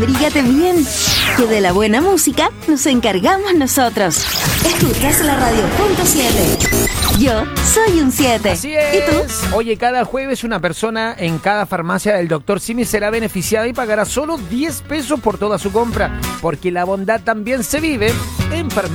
abrígate bien, que de la buena música nos encargamos nosotros. Escuchas la radio.7. Yo soy un 7. Así es. ¿Y tú? Oye, cada jueves una persona en cada farmacia del Dr. Simi será beneficiada y pagará solo 10 pesos por toda su compra, porque la bondad también se vive en farmacia.